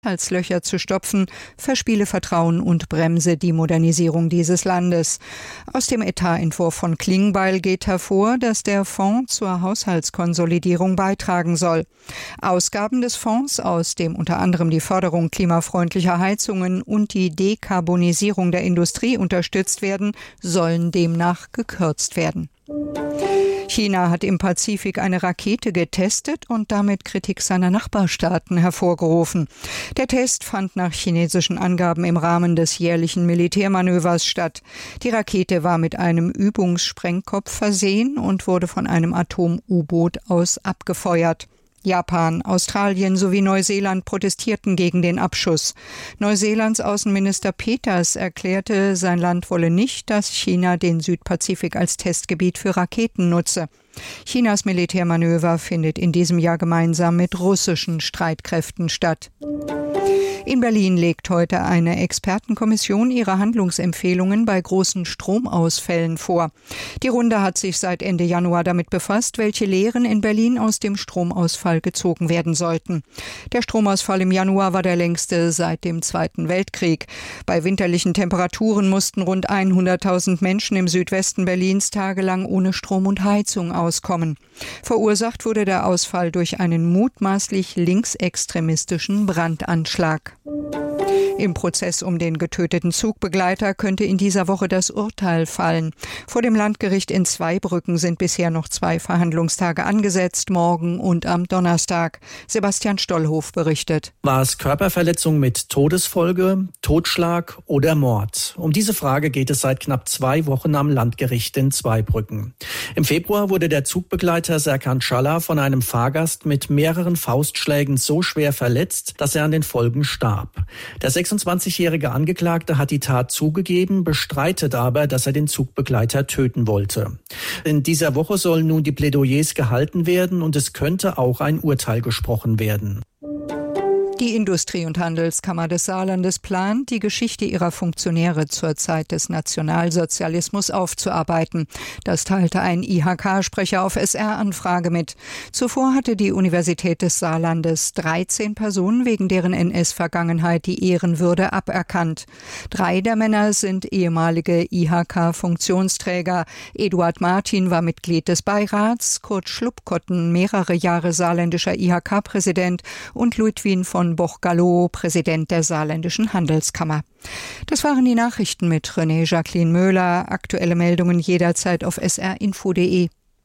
Haushaltslöcher zu stopfen, verspiele Vertrauen und bremse die Modernisierung dieses Landes. Aus dem Etatentwurf von Klingbeil geht hervor, dass der Fonds zur Haushaltskonsolidierung beitragen soll. Ausgaben des Fonds, aus dem unter anderem die Förderung klimafreundlicher Heizungen und die Dekarbonisierung der Industrie unterstützt werden, sollen demnach gekürzt werden. China hat im Pazifik eine Rakete getestet und damit Kritik seiner Nachbarstaaten hervorgerufen. Der Test fand nach chinesischen Angaben im Rahmen des jährlichen Militärmanövers statt. Die Rakete war mit einem Übungssprengkopf versehen und wurde von einem Atom-U-Boot aus abgefeuert. Japan, Australien sowie Neuseeland protestierten gegen den Abschuss. Neuseelands Außenminister Peters erklärte, sein Land wolle nicht, dass China den Südpazifik als Testgebiet für Raketen nutze. Chinas Militärmanöver findet in diesem Jahr gemeinsam mit russischen Streitkräften statt. In Berlin legt heute eine Expertenkommission ihre Handlungsempfehlungen bei großen Stromausfällen vor. Die Runde hat sich seit Ende Januar damit befasst, welche Lehren in Berlin aus dem Stromausfall gezogen werden sollten. Der Stromausfall im Januar war der längste seit dem Zweiten Weltkrieg. Bei winterlichen Temperaturen mussten rund 100.000 Menschen im Südwesten Berlins tagelang ohne Strom und Heizung auskommen. Verursacht wurde der Ausfall durch einen mutmaßlich linksextremistischen Brandanschlag. Im Prozess um den getöteten Zugbegleiter könnte in dieser Woche das Urteil fallen. Vor dem Landgericht in Zweibrücken sind bisher noch 2 Verhandlungstage angesetzt, morgen und am Donnerstag. Sebastian Stollhof berichtet. War es Körperverletzung mit Todesfolge, Totschlag oder Mord? Um diese Frage geht es seit knapp 2 Wochen am Landgericht in Zweibrücken. Im Februar wurde der Zugbegleiter Serkan Schalla von einem Fahrgast mit mehreren Faustschlägen so schwer verletzt, dass er an den Folgen starb. Der 26-jährige Angeklagte hat die Tat zugegeben, bestreitet aber, dass er den Zugbegleiter töten wollte. In dieser Woche sollen nun die Plädoyers gehalten werden und es könnte auch ein Urteil gesprochen werden. Die Industrie- und Handelskammer des Saarlandes plant, die Geschichte ihrer Funktionäre zur Zeit des Nationalsozialismus aufzuarbeiten. Das teilte ein IHK-Sprecher auf SR-Anfrage mit. Zuvor hatte die Universität des Saarlandes 13 Personen wegen deren NS-Vergangenheit die Ehrenwürde aberkannt. 3 der Männer sind ehemalige IHK-Funktionsträger. Eduard Martin war Mitglied des Beirats, Kurt Schlupkotten mehrere Jahre saarländischer IHK-Präsident und Ludwin von Boch-Gallo, Präsident der Saarländischen Handelskammer. Das waren die Nachrichten mit René Jacqueline Möhler. Aktuelle Meldungen jederzeit auf srinfo.de.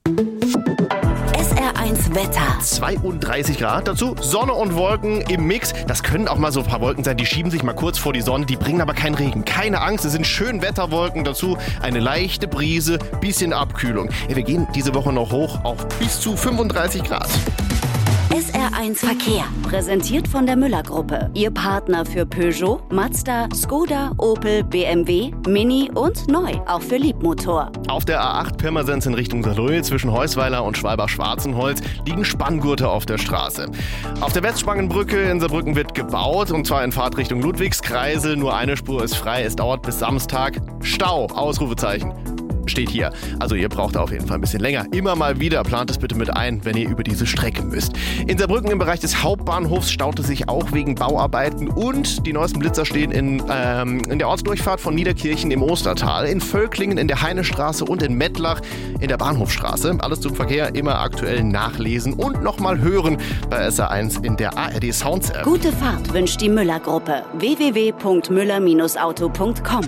SR1 Wetter. 32 Grad, dazu Sonne und Wolken im Mix. Das können auch mal so ein paar Wolken sein, die schieben sich mal kurz vor die Sonne, die bringen aber keinen Regen. Keine Angst, es sind schön Wetterwolken, dazu eine leichte Brise, bisschen Abkühlung. Wir gehen diese Woche noch hoch auf bis zu 35 Grad. SR1 Verkehr, präsentiert von der Müller-Gruppe. Ihr Partner für Peugeot, Mazda, Skoda, Opel, BMW, Mini und neu, auch für Liebmotor. Auf der A8 Pirmasens in Richtung Saarlouis zwischen Heusweiler und Schwalbach-Schwarzenholz liegen Spanngurte auf der Straße. Auf der Westspangenbrücke in Saarbrücken wird gebaut, und zwar in Fahrtrichtung Ludwigskreisel. Nur eine Spur ist frei, es dauert bis Samstag. Stau, Ausrufezeichen. Steht hier. Also ihr braucht auf jeden Fall ein bisschen länger. Immer mal wieder, plant es bitte mit ein, wenn ihr über diese Strecke müsst. In Saarbrücken im Bereich des Hauptbahnhofs staut es sich auch wegen Bauarbeiten, und die neuesten Blitzer stehen in der Ortsdurchfahrt von Niederkirchen im Ostertal, in Völklingen, in der Heinestraße und in Mettlach in der Bahnhofstraße. Alles zum Verkehr immer aktuell nachlesen und nochmal hören bei SR1 in der ARD Sounds App. Gute Fahrt wünscht die Müller-Gruppe. www.müller-auto.com.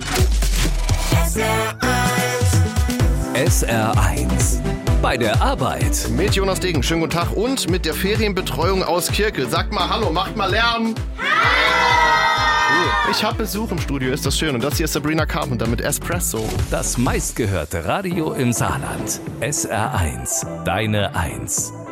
SR1 bei der Arbeit. Mit Jonas Degen, schönen guten Tag, und mit der Ferienbetreuung aus Kirkel. Sagt mal Hallo, macht mal Lärm. Hallo! Ich habe Besuch im Studio, ist das schön. Und das hier ist Sabrina Carpenter mit Espresso. Das meistgehörte Radio im Saarland. SR1, deine Eins.